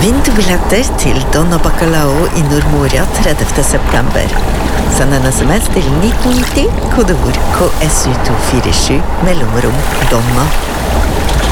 Vinn du billetter til Donna Bacalao i Nordmoria 30. september. Send en SMS til 1990, kodeord KSU247, mellomrom Donna.